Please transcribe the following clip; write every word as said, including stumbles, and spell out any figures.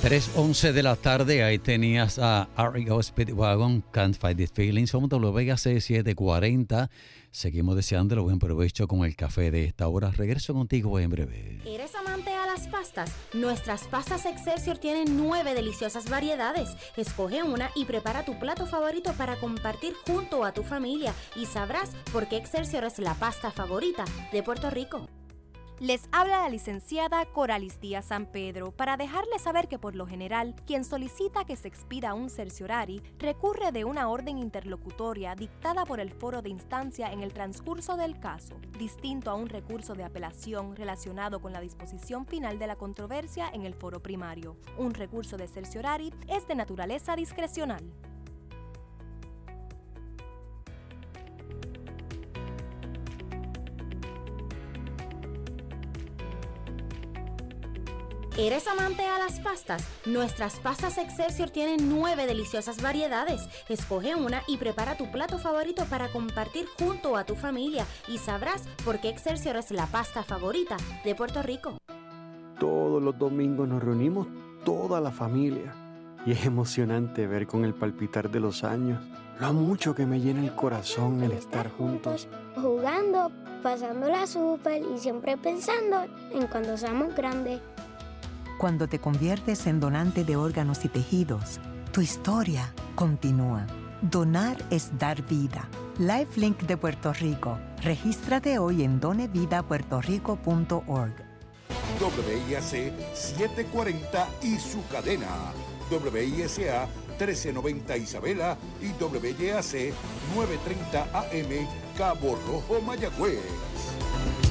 tres once de la tarde, ahí tenías a R E O Speedwagon, Can't Fight This Feeling. Somos W B C setecientos cuarenta. Seguimos deseándole buen provecho con el café de esta hora. Regreso contigo en breve. ¿Eres amante a las pastas? Nuestras pastas Excelsior tienen nueve deliciosas variedades. Escoge una y prepara tu plato favorito para compartir junto a tu familia y sabrás por qué Excelsior es la pasta favorita de Puerto Rico. Les habla la licenciada Coralis Díaz San Pedro para dejarles saber que por lo general, quien solicita que se expida un certiorari recurre de una orden interlocutoria dictada por el foro de instancia en el transcurso del caso, distinto a un recurso de apelación relacionado con la disposición final de la controversia en el foro primario. Un recurso de certiorari es de naturaleza discrecional. ¿Eres amante a las pastas? Nuestras pastas Excelsior tienen nueve deliciosas variedades. Escoge una y prepara tu plato favorito para compartir junto a tu familia y sabrás por qué Excelsior es la pasta favorita de Puerto Rico. Todos los domingos nos reunimos toda la familia y es emocionante ver con el palpitar de los años lo mucho que me llena el corazón el estar juntos, jugando, pasándola súper y siempre pensando en cuando seamos grandes. Cuando te conviertes en donante de órganos y tejidos, tu historia continúa. Donar es dar vida. LifeLink de Puerto Rico. Regístrate hoy en done vida puerto rico punto org. W I A C setecientos cuarenta y su cadena. W I S A trece noventa Isabela y W I A C novecientos treinta A M Cabo Rojo, Mayagüez.